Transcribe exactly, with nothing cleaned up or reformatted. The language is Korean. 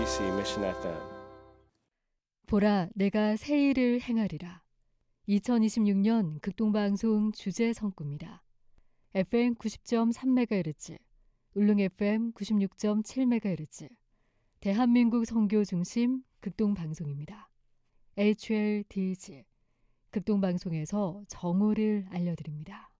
케이비씨 Mission 에프엠. 보라, 내가 새 일을 행하리라. 이천이십육 년 극동방송 주제 성구입니다. 에프엠 구십 점 삼 메가헤르츠, 울릉 에프엠 구십육 점 칠 메가헤르츠, 대한민국 선교 중심 극동방송입니다. 에이치엘디지, 극동방송에서 정오를 알려드립니다.